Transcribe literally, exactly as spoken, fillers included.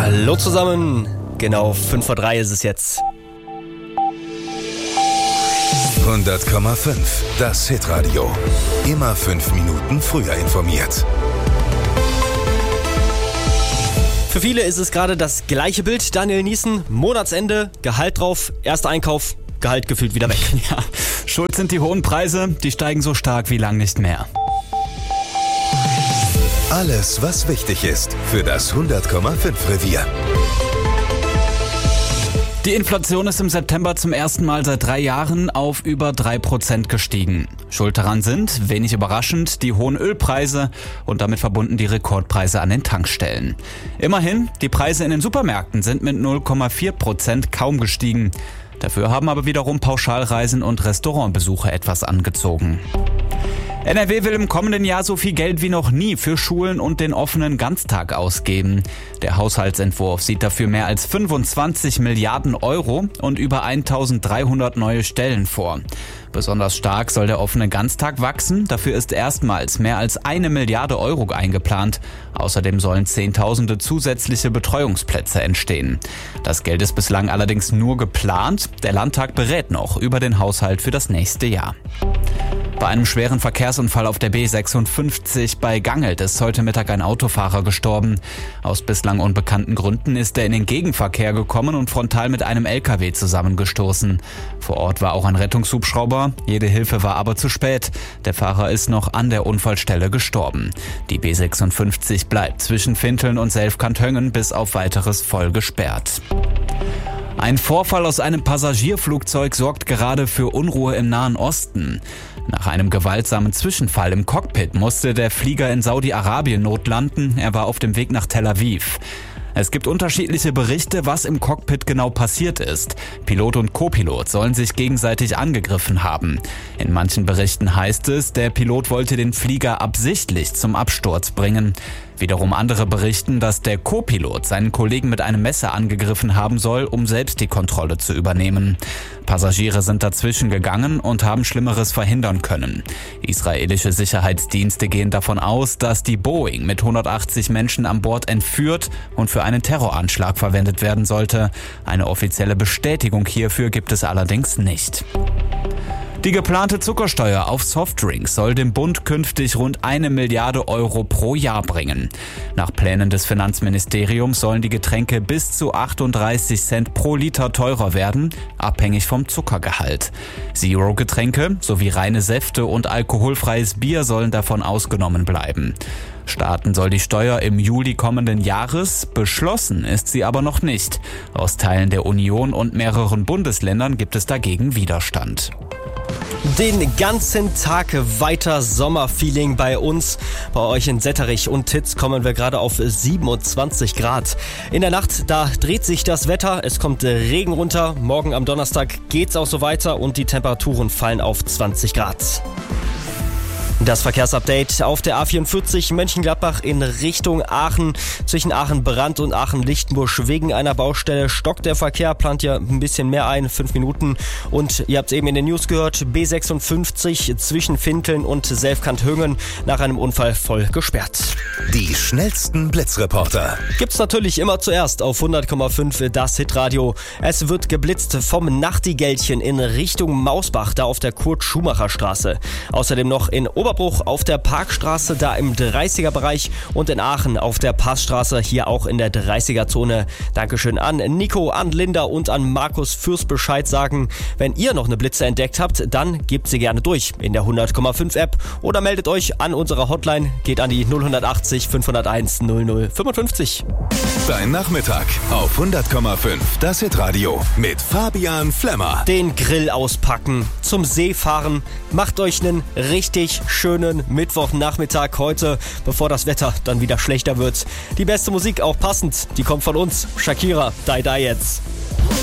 Hallo zusammen, genau fünf vor drei ist es jetzt. hundert Komma fünf, das Hitradio. Immer fünf Minuten früher informiert. Für viele ist es gerade das gleiche Bild. Daniel Niesen, Monatsende, Gehalt drauf, erster Einkauf, Gehalt gefühlt wieder weg. Ja, schuld sind die hohen Preise, die steigen so stark wie lang nicht mehr. Alles, was wichtig ist für das hundert Komma fünf Revier. Die Inflation ist im September zum ersten Mal seit drei Jahren auf über drei Prozent gestiegen. Schuld daran sind, wenig überraschend, die hohen Ölpreise und damit verbunden die Rekordpreise an den Tankstellen. Immerhin, die Preise in den Supermärkten sind mit null Komma vier Prozent kaum gestiegen. Dafür haben aber wiederum Pauschalreisen und Restaurantbesuche etwas angezogen. N R W will im kommenden Jahr so viel Geld wie noch nie für Schulen und den offenen Ganztag ausgeben. Der Haushaltsentwurf sieht dafür mehr als fünfundzwanzig Milliarden Euro und über eintausenddreihundert neue Stellen vor. Besonders stark soll der offene Ganztag wachsen. Dafür ist erstmals mehr als eine Milliarde Euro eingeplant. Außerdem sollen Zehntausende zusätzliche Betreuungsplätze entstehen. Das Geld ist bislang allerdings nur geplant. Der Landtag berät noch über den Haushalt für das nächste Jahr. Bei einem schweren Verkehrsunfall auf der B sechsundfünfzig bei Gangelt ist heute Mittag ein Autofahrer gestorben. Aus bislang unbekannten Gründen ist er in den Gegenverkehr gekommen und frontal mit einem L K W zusammengestoßen. Vor Ort war auch ein Rettungshubschrauber. Jede Hilfe war aber zu spät. Der Fahrer ist noch an der Unfallstelle gestorben. Die B sechsundfünfzig bleibt zwischen Finteln und Selfkant-Höngen bis auf weiteres voll gesperrt. Ein Vorfall aus einem Passagierflugzeug sorgt gerade für Unruhe im Nahen Osten. Nach einem gewaltsamen Zwischenfall im Cockpit musste der Flieger in Saudi-Arabien notlanden. Er war auf dem Weg nach Tel Aviv. Es gibt unterschiedliche Berichte, was im Cockpit genau passiert ist. Pilot und Co-Pilot sollen sich gegenseitig angegriffen haben. In manchen Berichten heißt es, der Pilot wollte den Flieger absichtlich zum Absturz bringen. Wiederum andere berichten, dass der Co-Pilot seinen Kollegen mit einem Messer angegriffen haben soll, um selbst die Kontrolle zu übernehmen. Passagiere sind dazwischen gegangen und haben Schlimmeres verhindern können. Israelische Sicherheitsdienste gehen davon aus, dass die Boeing mit hundertachtzig Menschen an Bord entführt und für einen Terroranschlag verwendet werden sollte. Eine offizielle Bestätigung hierfür gibt es allerdings nicht. Die geplante Zuckersteuer auf Softdrinks soll dem Bund künftig rund eine Milliarde Euro pro Jahr bringen. Nach Plänen des Finanzministeriums sollen die Getränke bis zu achtunddreißig Cent pro Liter teurer werden, abhängig vom Zuckergehalt. Zero-Getränke sowie reine Säfte und alkoholfreies Bier sollen davon ausgenommen bleiben. Starten soll die Steuer im Juli kommenden Jahres, beschlossen ist sie aber noch nicht. Aus Teilen der Union und mehreren Bundesländern gibt es dagegen Widerstand. Den ganzen Tag weiter Sommerfeeling bei uns. Bei euch in Setterich und Titz kommen wir gerade auf siebenundzwanzig Grad. In der Nacht, da dreht sich das Wetter. Es kommt Regen runter. Morgen am Donnerstag geht's auch so weiter und die Temperaturen fallen auf zwanzig Grad. Das Verkehrsupdate auf der A vierundvierzig Mönchengladbach in Richtung Aachen. Zwischen Aachen-Brand und Aachen-Lichtenbusch wegen einer Baustelle stockt der Verkehr, plant ja ein bisschen mehr ein, fünf Minuten. Und ihr habt es eben in den News gehört, B sechsundfünfzig zwischen Finteln und Selfkant-Höngen nach einem Unfall voll gesperrt. Die schnellsten Blitzreporter Gibt's natürlich immer zuerst auf hundert Komma fünf das Hitradio. Es wird geblitzt vom Nachtigellchen in Richtung Mausbach, da auf der Kurt-Schumacher-Straße. Außerdem noch in Oberbruch auf der Parkstraße, da im dreißiger-Bereich und in Aachen auf der Passstraße, hier auch in der dreißiger-Zone. Dankeschön an Nico, an Linda und an Markus fürs Bescheid sagen. Wenn ihr noch eine Blitze entdeckt habt, dann gebt sie gerne durch in der hundert Komma fünf App oder meldet euch an unserer Hotline, geht an die null achtzig fünfhunderteins null null fünfundfünfzig. Dein Nachmittag auf hundert Komma fünf das Hitradio mit Fabian Flemmer. Den Grill auspacken, zum See fahren, macht euch einen richtig schönen Mittwochnachmittag heute, bevor das Wetter dann wieder schlechter wird. Die beste Musik auch passend, die kommt von uns. Shakira, Die Die jetzt.